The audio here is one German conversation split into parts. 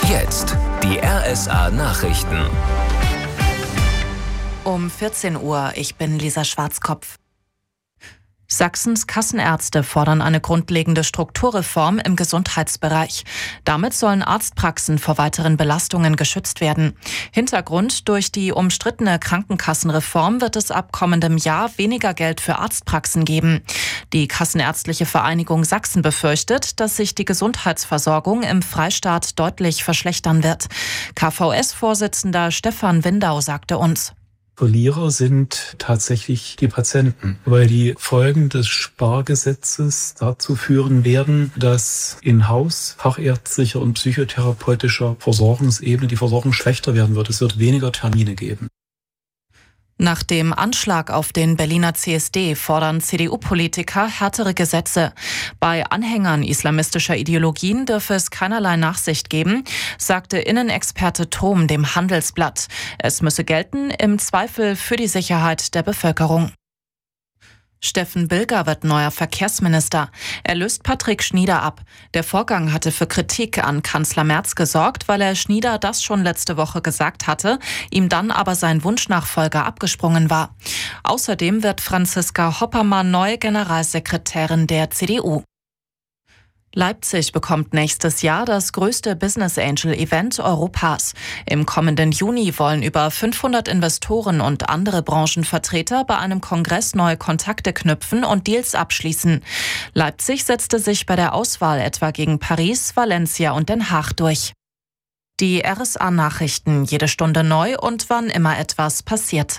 Jetzt die RSA Nachrichten. Um 14 Uhr, ich bin Lisa Schwarzkopf. Sachsens Kassenärzte fordern eine grundlegende Strukturreform im Gesundheitsbereich. Damit sollen Arztpraxen vor weiteren Belastungen geschützt werden. Hintergrund: durch die umstrittene Krankenkassenreform wird es ab kommendem Jahr weniger Geld für Arztpraxen geben. Die Kassenärztliche Vereinigung Sachsen befürchtet, dass sich die Gesundheitsversorgung im Freistaat deutlich verschlechtern wird. KVS-Vorsitzender Stefan Windau sagte uns: Verlierer sind tatsächlich die Patienten, weil die Folgen des Spargesetzes dazu führen werden, dass in-Haus fachärztlicher und psychotherapeutischer Versorgungsebene die Versorgung schlechter werden wird. Es wird weniger Termine geben. Nach dem Anschlag auf den Berliner CSD fordern CDU-Politiker härtere Gesetze. Bei Anhängern islamistischer Ideologien dürfe es keinerlei Nachsicht geben, sagte Innenexperte Thom dem Handelsblatt. Es müsse gelten, im Zweifel für die Sicherheit der Bevölkerung. Steffen Bilger wird neuer Verkehrsminister. Er löst Patrick Schnieder ab. Der Vorgang hatte für Kritik an Kanzler Merz gesorgt, weil er Schnieder das schon letzte Woche gesagt hatte, ihm dann aber sein Wunschnachfolger abgesprungen war. Außerdem wird Franziska Hoppermann neue Generalsekretärin der CDU. Leipzig bekommt nächstes Jahr das größte Business Angel Event Europas. Im kommenden Juni wollen über 500 Investoren und andere Branchenvertreter bei einem Kongress neue Kontakte knüpfen und Deals abschließen. Leipzig setzte sich bei der Auswahl etwa gegen Paris, Valencia und Den Haag durch. Die RSA-Nachrichten, jede Stunde neu und wann immer etwas passiert.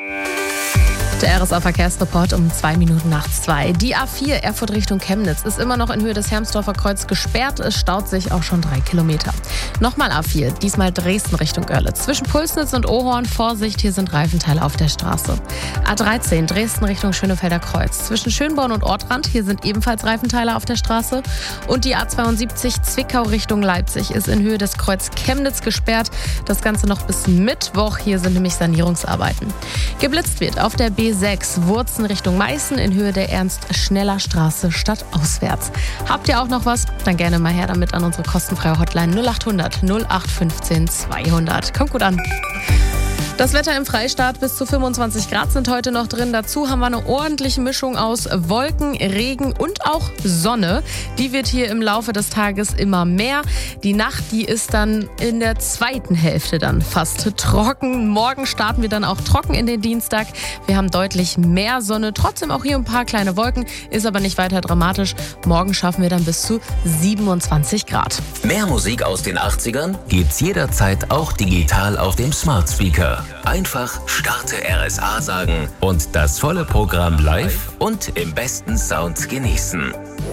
Der RSA-Verkehrsreport um 2:02. Die A4 Erfurt Richtung Chemnitz ist immer noch in Höhe des Hermsdorfer Kreuz gesperrt. Es staut sich auch schon 3 Kilometer. Nochmal A4, diesmal Dresden Richtung Görlitz. Zwischen Pulsnitz und Ohorn, Vorsicht, hier sind Reifenteile auf der Straße. A13 Dresden Richtung Schönefelder Kreuz. Zwischen Schönborn und Ortrand, hier sind ebenfalls Reifenteile auf der Straße. Und die A72 Zwickau Richtung Leipzig ist in Höhe des Kreuz Chemnitz gesperrt. Das Ganze noch bis Mittwoch. Hier sind nämlich Sanierungsarbeiten. Geblitzt wird auf der B6 Wurzen Richtung Meißen in Höhe der Ernst-Schneller-Straße stadtauswärts. Habt ihr auch noch was? Dann gerne mal her damit an unsere kostenfreie Hotline 0800 0815 200. Kommt gut an. Das Wetter im Freistaat: bis zu 25 Grad sind heute noch drin. Dazu haben wir eine ordentliche Mischung aus Wolken, Regen und auch Sonne. Die wird hier im Laufe des Tages immer mehr. Die Nacht, die ist dann in der zweiten Hälfte dann fast trocken. Morgen starten wir dann auch trocken in den Dienstag. Wir haben deutlich mehr Sonne, trotzdem auch hier ein paar kleine Wolken, ist aber nicht weiter dramatisch. Morgen schaffen wir dann bis zu 27 Grad. Mehr Musik aus den 80ern gibt's jederzeit auch digital auf dem Smart Speaker. Einfach Starte RSA sagen und das volle Programm live und im besten Sound genießen.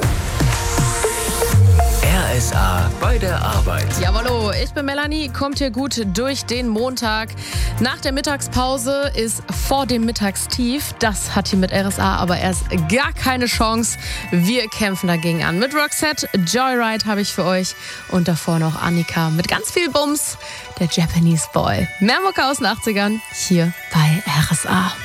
RSA bei der Arbeit. Jawollo, ich bin Melanie, kommt hier gut durch den Montag. Nach der Mittagspause ist vor dem Mittagstief. Das hat hier mit RSA aber erst gar keine Chance. Wir kämpfen dagegen an. Mit Roxette, Joyride habe ich für euch. Und davor noch Annika mit ganz viel Bums, der Japanese Boy. Mehr Mucke aus den 80ern hier bei RSA.